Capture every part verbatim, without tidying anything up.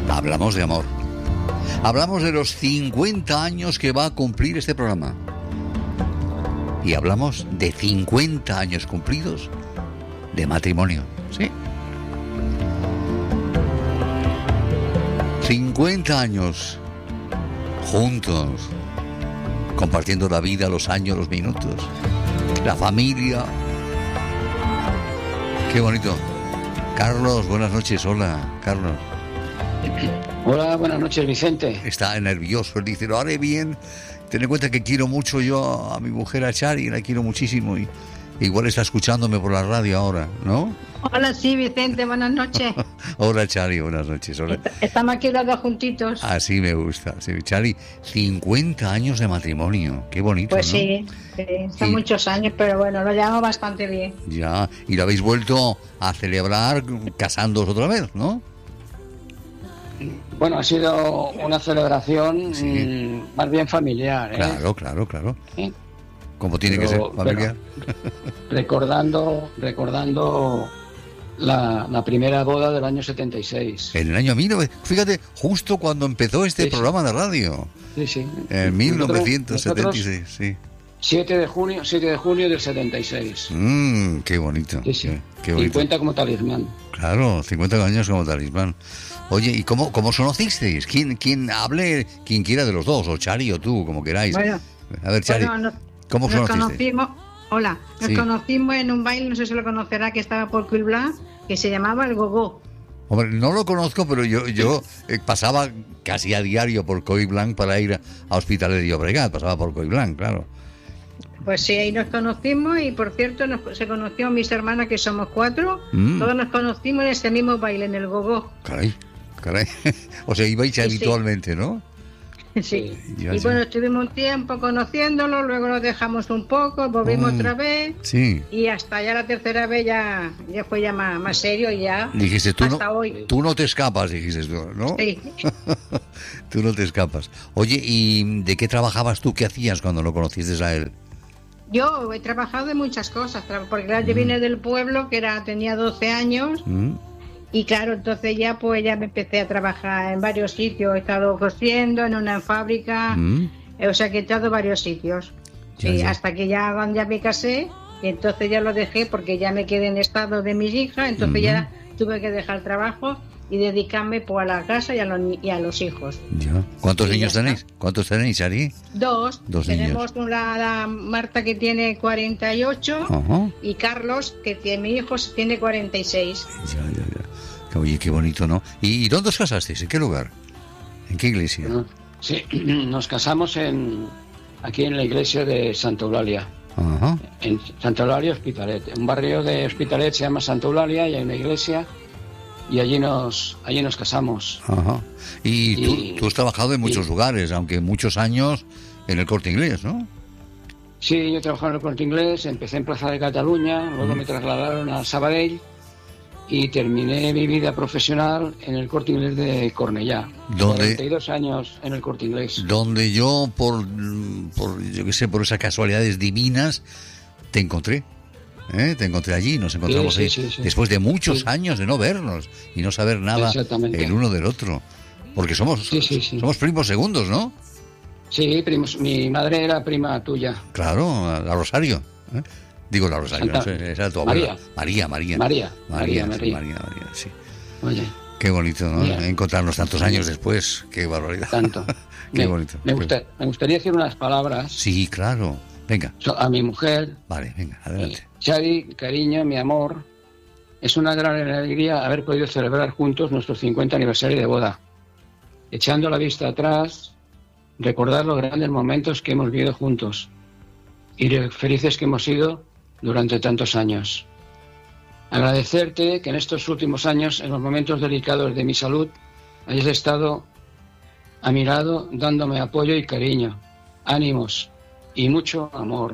hablamos de amor. Hablamos de los cincuenta años que va a cumplir este programa. Y hablamos de cincuenta años cumplidos de matrimonio. ¿Sí? cincuenta años juntos, compartiendo la vida, los años, los minutos, la familia. Qué bonito. Carlos, buenas noches. Hola, Carlos. Hola, buenas noches, Vicente. Está nervioso, él dice, lo haré bien. Ten en cuenta que quiero mucho yo a mi mujer, a Chari, la quiero muchísimo y igual está escuchándome por la radio ahora, ¿no? Hola, sí, Vicente, buenas noches. Hola, Chari, buenas noches. Hola. Estamos aquí los dos juntitos. Así me gusta. Sí, Chari, cincuenta años de matrimonio, qué bonito, pues ¿no? sí, sí, son sí. muchos años, pero bueno, lo llevamos bastante bien. Ya, y lo habéis vuelto a celebrar casándoos otra vez, ¿no? Bueno, ha sido una celebración sí. mmm, más bien familiar, ¿eh? Claro, claro, claro. ¿Sí? Como tiene pero, que ser, familiar. recordando, recordando la, la primera boda del año setenta y seis. En el año mil novecientos, fíjate, justo cuando empezó este sí, programa sí. de radio. Sí, sí. En mil novecientos setenta y seis, sí. siete de junio, siete de junio del setenta y seis. Mmm, qué bonito. Sí, sí. Qué, qué bonito. cincuenta como talismán. Claro, cincuenta años como talismán. Oye, ¿y cómo, cómo os conocisteis? ¿Quién, quién hable, quien quiera de los dos, o Chari o tú, como queráis? Bueno, a ver, Chari, bueno, nos, ¿cómo os nos conocisteis? Conocimos, hola, nos sí. conocimos en un baile, no sé si lo conocerá, que estaba por Coll Blanc, que se llamaba El Gogó. Hombre, no lo conozco, pero yo yo eh, pasaba casi a diario por Coll Blanc para ir a, a Hospitalet de Llobregat, pasaba por Coll Blanc, claro. Pues sí, ahí nos conocimos y por cierto nos, se conoció mis hermanas, que somos cuatro, mm. todos nos conocimos en ese mismo baile, en El Gogó. Caray, caray, o sea, ibais sí, habitualmente, sí. ¿no? Sí, ya, y ya. bueno, estuvimos un tiempo conociéndolo, luego nos dejamos un poco, volvimos mm. otra vez, sí. y hasta ya la tercera vez ya, ya fue ya más, más serio y ya dijiste, tú hasta no, hoy. Tú no te escapas, dijiste tú, ¿no? Sí. Tú no te escapas. Oye, ¿y de qué trabajabas tú? ¿Qué hacías cuando lo conociste a él? Yo he trabajado de muchas cosas, porque claro, yo mm. vine del pueblo, que era tenía doce años, mm. y claro, entonces ya pues ya me empecé a trabajar en varios sitios, he estado cosiendo en una fábrica, mm. o sea que he estado en varios sitios, ya, y ya. hasta que ya, ya me casé, y entonces ya lo dejé porque ya me quedé en estado de mis hijas, entonces mm. ya tuve que dejar el trabajo y dedicarme pues a la casa y a los, y a los hijos. Ya. ¿Cuántos y niños tenéis? ¿Cuántos tenéis, Ari? Dos. Dos Tenemos niños. una la Marta, que tiene cuarenta y ocho, uh-huh. y Carlos, que tiene, mi hijo, tiene cuarenta y seis. Ya, ya, ya. Oye, qué bonito, ¿no? ¿Y dónde os casasteis? ¿En qué lugar? ¿En qué iglesia? Sí, nos casamos en aquí en la iglesia de Santa Eulalia. Uh-huh. En Santa Eulalia, Hospitalet. Un barrio de Hospitalet se llama Santa Eulalia y hay una iglesia. Y allí nos allí nos casamos. Ajá. Y, y tú, tú has trabajado en muchos y, lugares, aunque muchos años en el Corte Inglés, ¿no? Sí, yo he trabajado en el Corte Inglés, empecé en Plaza de Cataluña, luego mm. me trasladaron a Sabadell y terminé mi vida profesional en el Corte Inglés de Cornellá. ¿Dónde? cuarenta y dos años en el Corte Inglés. Donde yo, por, por yo qué sé, por esas casualidades divinas, te encontré. ¿Eh? Te encontré allí, nos encontramos sí, ahí sí, sí, sí. después de muchos sí. años de no vernos y no saber nada el uno del otro, porque somos sí, sí, sí. somos primos segundos, ¿no? Sí, primos. Mi madre era prima tuya. Claro, la Rosario, ¿eh? Digo la Rosario, no sé, esa era tu abuela. María. María, María, María, María, María, María, María, María, sí. Oye, qué bonito, ¿no? Mira. Encontrarnos tantos años después, qué barbaridad. Tanto. Qué me, bonito. Me, gusta, me gustaría decir unas palabras. Sí, claro. Venga. A mi mujer. Vale, venga, adelante. Eh, Xavi, cariño, mi amor, es una gran alegría haber podido celebrar juntos nuestro cincuenta aniversario de boda. Echando la vista atrás, recordar los grandes momentos que hemos vivido juntos y lo felices que hemos sido durante tantos años. Agradecerte que en estos últimos años, en los momentos delicados de mi salud, hayas estado a mi lado dándome apoyo y cariño, ánimos y mucho amor.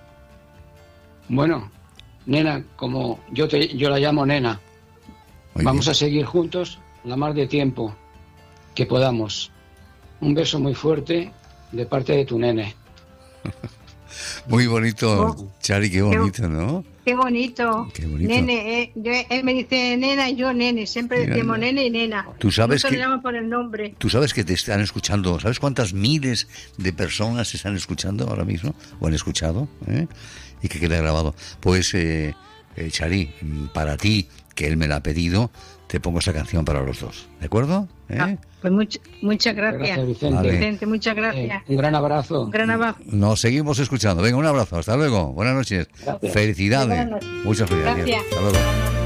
Bueno, nena, como yo te, yo la llamo nena, Muy vamos bien. a seguir juntos la más de tiempo que podamos. Un beso muy fuerte de parte de tu nene. Muy bonito, Oh, Chari, qué bonito, ¿no? Qué bonito. Qué bonito. Nene, eh, yo- él me dice nena y yo nene. Siempre Mira, decimos mira. nene y nena. Tú sabes no se que- le llama por el nombre. Tú sabes que te están escuchando, ¿sabes cuántas miles de personas se están escuchando ahora mismo? ¿O han escuchado? ¿eh? Y que queda grabado. Pues, eh, eh, Chari, para ti, que él me la ha pedido, te pongo esta canción para los dos, ¿de acuerdo? ¿Eh? Ah, pues much- muchas gracias. Gracias, Vicente. Vale. Vicente, muchas Eh, gracias. un gran abrazo. Un gran abrazo. Nos seguimos escuchando. Venga, un abrazo. Hasta luego. Buenas noches. Gracias. Felicidades. Buenas noches. Muchas felicidades. Gracias. Hasta luego.